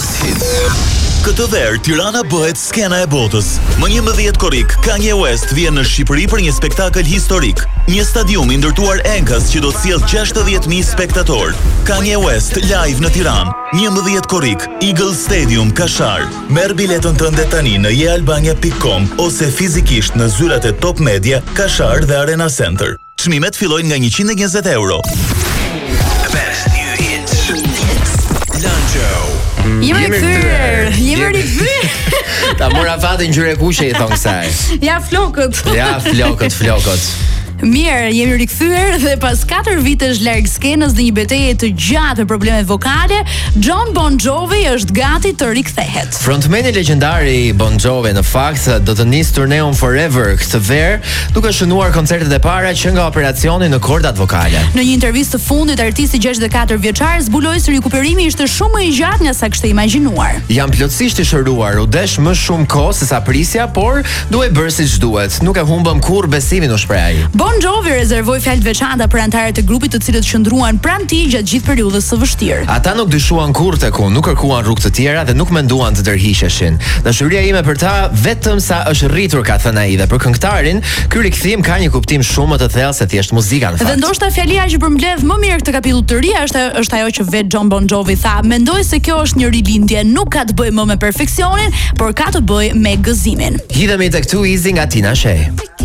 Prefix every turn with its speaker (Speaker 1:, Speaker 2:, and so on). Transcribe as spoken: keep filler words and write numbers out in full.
Speaker 1: Greatest Hits.
Speaker 2: Këtë verë, Tirana bëhet skena e botës. Më njëmbëdhjetë korrik, Kanye West vjen në Shqipëri për një spektakël historik. Një stadium i ndërtuar enkas që do të sjellë gjashtëdhjetë mijë spektatorë. Kanye West live në Tiranë. njëmbëdhjetë korrik, Eagle Stadium, Kashar. Merr biletën tënde tani në je albania pikë com ose fizikisht në zyrat e Top Media, Kashar dhe Arena Center. Çmimet fillojnë nga njëqind e njëzet euro.
Speaker 1: The best new hits. Lancho.
Speaker 3: Jemi rikthyer, jemi rikthyer.
Speaker 4: Ta mora fatin ngjyrë kuqe i thon kësaj.
Speaker 3: Ja flokët.
Speaker 4: Ja flokët, flokët.
Speaker 3: Mirë, jemi rikthyer dhe pas katër vitesh larg skenës dhe një betejë të gjatë me probleme vokale, Jon Bon Jovi është gati të rikthehet.
Speaker 4: Frontmeni legjendar i Bon Jovi në fakt do të nis turneun Forever këtë verë, duke shënuar koncertet e para që nga operacioni në kordat vokale.
Speaker 3: Në një intervistë të fundit, artisti gjashtëdhjetë e katër vjeçar zbuloi se rikuperimi ishte shumë më i gjatë nga sa kishte imagjinuar.
Speaker 4: Jam plotësisht i shëruar, u desh më shumë kohë se sa prisja, por duhet bërë siç duhet. Nuk e humbëm kurrë besimin, u shpreh ai.
Speaker 3: Bon Jovi rezervoi fjalë të veçanta për anëtarët e grupit të cilët qëndruan pranë tij gjatë gjithë periudhës së vështirë.
Speaker 4: Ata nuk dyshuan kurrë tek unë, nuk kërkuan rrugë të tjera dhe nuk menduan të ndërhiqeshin. Dashuria ime për ta vetëm sa është rritur, ka thënë ai, dhe për këngëtarin, ky rikthim ka një kuptim shumë më të thellë se thjesht muzika në fakt.
Speaker 3: Dhe ndoshta fjalia që përmbledh më mirë këtë kapitull të ri është është ajo që vet Jon Bon Jovi tha: "Mendoj se kjo është një rilindje, nuk ka të bëjë më me perfeksionin, por ka të bëjë me gëzimin."
Speaker 4: Hidhemi tek Too Easy nga Tina Shey.